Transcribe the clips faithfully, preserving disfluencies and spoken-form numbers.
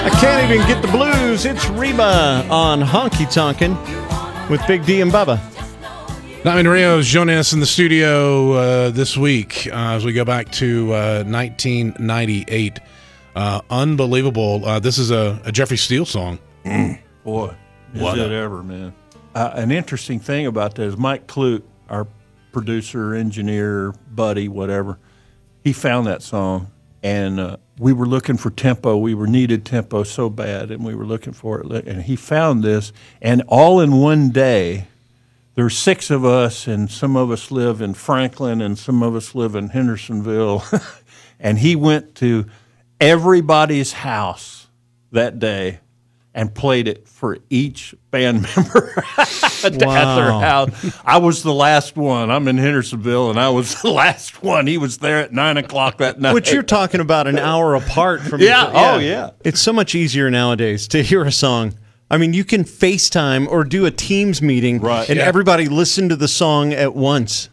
I can't even get the blues. It's Reba on Honky Tonkin' with Big D and Bubba. Diamond Rios joining us in the studio uh, this week uh, as we go back to uh, nineteen ninety-eight. Uh, unbelievable. Uh, this is a, a Jeffrey Steele song. Mm. Boy, is What it a- ever, man. Uh, an interesting thing about that is Mike Clute, our producer, engineer, buddy, whatever, he found that song, and uh, we were looking for tempo. We were needed tempo so bad, and we were looking for it. And he found this, and all in one day, there's six of us, and some of us live in Franklin, and some of us live in Hendersonville. And he went to everybody's house that day and played it for each band member at Wow. their house. I was the last one. I'm in Hendersonville, and I was the last one. He was there at nine o'clock that night. Which you're talking about an hour apart from Yeah. each- Oh, yeah. It's so much easier nowadays to hear a song. I mean, you can FaceTime or do a Teams meeting, Right, and yeah. everybody listen to the song at once.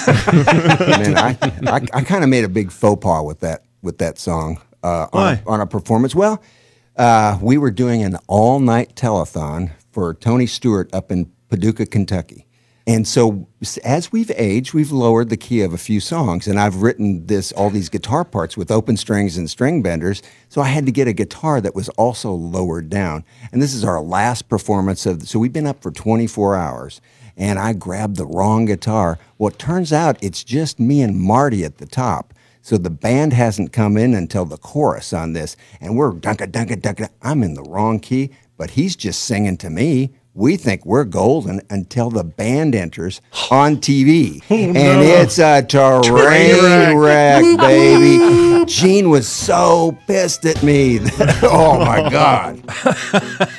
Man, I, I, I kind of made a big faux pas with that with that song uh, on, Why? a, on a performance. Well, uh, we were doing an all night telethon for Tony Stewart up in Paducah, Kentucky, and so s- as we've aged, we've lowered the key of a few songs, and I've written this all these guitar parts with open strings and string benders. So I had to get a guitar that was also lowered down, and this is our last performance of. So we've been up for twenty-four hours. And I grabbed the wrong guitar. Well, it turns out it's just me and Marty at the top. So the band hasn't come in until the chorus on this. And we're dunka, dunka, dunka. I'm in the wrong key, but he's just singing to me. We think we're golden until the band enters on T V. And it's a terrain wreck, baby. Gene was so pissed at me. That, oh, my God.